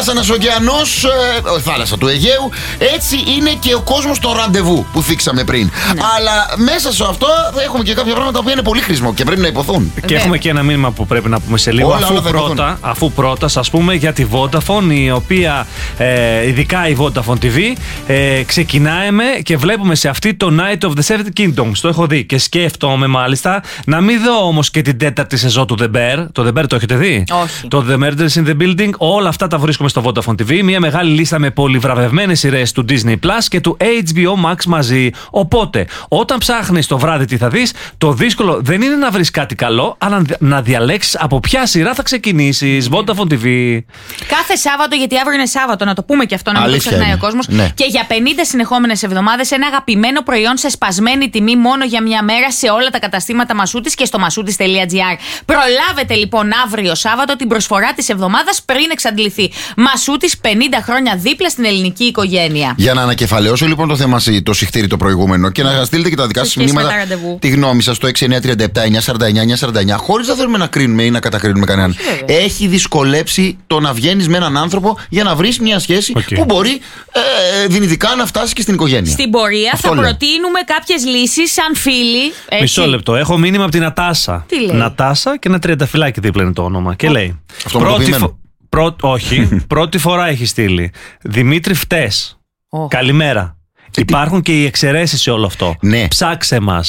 Θάλασσανας ωκεανός, θάλασσα του Αιγαίου. Έτσι είναι και ο κόσμος των ραντεβού που θίξαμε πριν. Ναι. Αλλά μέσα σε αυτό έχουμε και κάποια πράγματα που είναι πολύ χρήσιμο και πρέπει να υποθούν. Και έχουμε και ένα μήνυμα που πρέπει να πούμε σε λίγο. Αφού πρώτα σας πούμε για τη Vodafone, η οποία ειδικά η Vodafone TV ξεκινάμε και βλέπουμε σε αυτή το Night of the Seven Kingdoms. Το έχω δει και σκέφτομαι μάλιστα να μην δω όμως και την τέταρτη σεζόν του The Bear. Το The Bear το έχετε δει? Όχι. Το The Murders in the Building. Όλα αυτά τα βρίσκουμε στο Vodafone TV. Μια μεγάλη λίστα με πολυβραβευμένες σειρές του Disney Plus και του HBO Max μαζί. Οπότε, όταν ψάχνεις το βράδυ τι θα δεις, το δύσκολο δεν είναι να βρεις κάτι καλό, αλλά να διαλέξεις από ποια σειρά θα ξεκινήσεις. Vodafone TV. Κάθε Σάββατο, γιατί αύριο είναι Σάββατο, να το πούμε και αυτό, να μην το ξεχνάει ο κόσμος. Ναι. Και για 50 συνεχόμενες εβδομάδες ένα αγαπημένο προϊόν σε σπασμένη τιμή μόνο για μια μέρα σε όλα τα καταστήματα Μασούτης και στο masoutis.gr. Προλάβετε λοιπόν αύριο Σάββατο την προσφορά της εβδομάδας πριν εξαντληθεί. Μασούτης, 50 χρόνια δίπλα στην ελληνική οικογένεια. Για να ανακεφαλαιώσω λοιπόν το θέμα, το συχτήρι το προηγούμενο και να στείλετε και τα δικά σας μηνύματα, τη γνώμη σας στο 6937-949-949, χωρίς να θέλουμε να κρίνουμε ή να κατακρίνουμε κανέναν. Έχει δυσκολέψει το να βγαίνεις με έναν άνθρωπο για να βρεις μια σχέση που μπορεί δυνητικά να φτάσει και στην οικογένεια. Στην πορεία αυτό θα προτείνουμε κάποιες λύσεις σαν φίλοι. Έτσι. Μισό λεπτό. Έχω μήνυμα από την Νατάσα. Τι λέει? Νατάσα και ένα τριανταφυλάκι δίπλα είναι το όνομα. Και λέει. Αυτό Όχι. Πρώτη φορά έχει στείλει. Δημήτρη, φταίς. Καλημέρα. Υπάρχουν και οι εξαιρέσεις σε όλο αυτό. Ναι. Ψάξε μας.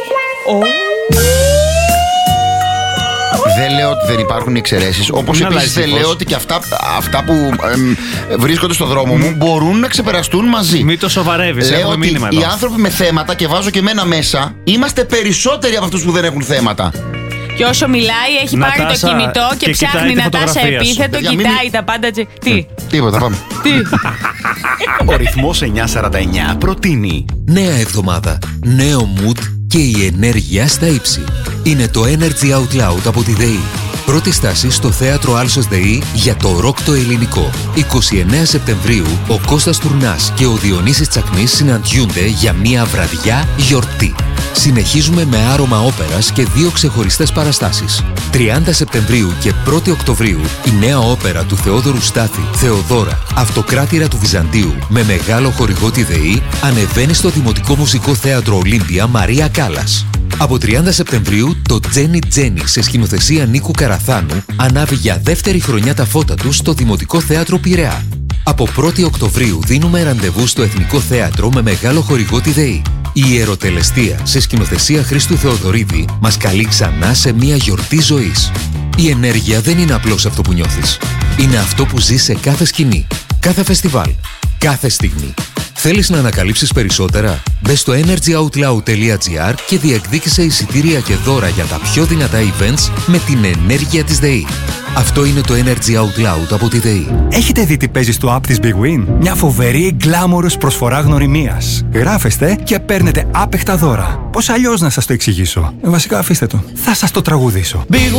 Δεν λέω ότι δεν υπάρχουν εξαιρέσεις. Όπως επίσης δεν λέω ότι και αυτά που βρίσκονται στο δρόμο μου μπορούν να ξεπεραστούν μαζί. Μην το σοβαρεύεις. Λέω ότι οι άνθρωποι με θέματα, και βάζω και εμένα μέσα, είμαστε περισσότεροι από αυτούς που δεν έχουν θέματα. Και όσο μιλάει, έχει πάρει το κινητό και ψάχνει Νατάσα επίθετο, κοιτάει τα πάντα. Τι? Τίποτα, πάμε. Τι? Ο ρυθμός 949 προτείνει νέα εβδομάδα, νέο mood και η ενέργεια στα ύψη. Είναι το Energy Out Loud από τη ΔΕΗ. Πρώτη στάση στο θέατρο Άλσος ΔΕΗ για το ροκ το ελληνικό. 29 Σεπτεμβρίου ο Κώστας Τουρνάς και ο Διονύσης Τσακνής συναντιούνται για μια βραδιά γιορτή. Συνεχίζουμε με άρωμα όπερας και 2 ξεχωριστές παραστάσεις. 30 Σεπτεμβρίου και 1η Οκτωβρίου η νέα όπερα του Θεόδωρου Στάθη, Θεοδώρα, Αυτοκράτηρα του Βυζαντίου, με μεγάλο χορηγό τη ΔΕΗ, ανεβαίνει στο Δημοτικό Μουσικό Θέατρο Ολύμπια Μαρία Κάλλας. Από 30 Σεπτεμβρίου το Τζένι Τζένι σε σκηνοθεσία Νίκου Καραθάνου ανάβει για δεύτερη χρονιά τα φώτα του στο Δημοτικό Θέατρο Πειραιά. Από 1η Οκτωβρίου δίνουμε ραντεβού στο Εθνικό Θέατρο με μεγάλο χορηγό τη ΔΕΗ. Η Ιεροτελεστία σε σκηνοθεσία Χρήστου Θεοδωρίδη μας καλεί ξανά σε μια γιορτή ζωής. Η ενέργεια δεν είναι απλώς αυτό που νιώθεις. Είναι αυτό που ζεις σε κάθε σκηνή, κάθε φεστιβάλ, κάθε στιγμή. Θέλεις να ανακαλύψεις περισσότερα? Μπες στο energyoutloud.gr και διεκδίκησε εισιτήρια και δώρα για τα πιο δυνατά events με την ενέργεια της ΔΕΗ. Αυτό είναι το Energy Out Loud από τη ΔΕΗ. Έχετε δει τι παίζει στο app της Big Win? Μια φοβερή γκλάμορος προσφορά γνωριμίας. Γράφεστε και παίρνετε άπεχτα δώρα. Πώς αλλιώς να σας το εξηγήσω? Βασικά αφήστε το. Θα σας το τραγουδήσω.